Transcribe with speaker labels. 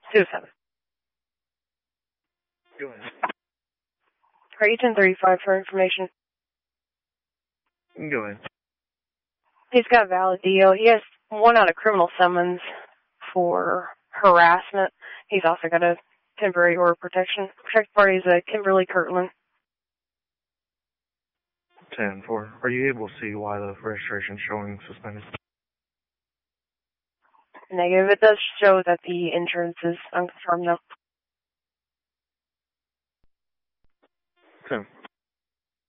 Speaker 1: 2-7.
Speaker 2: Go ahead.
Speaker 1: Are you 1035 for information?
Speaker 2: Go ahead.
Speaker 1: He's got a valid deal. He has 1 out of criminal summons for harassment. He's also got a temporary order of protection. Protected party is Kimberly Kirtland.
Speaker 2: 10-4. Are you able to see why the registration is showing suspended?
Speaker 1: Negative. It does show that the insurance is unconfirmed, though.
Speaker 2: 10.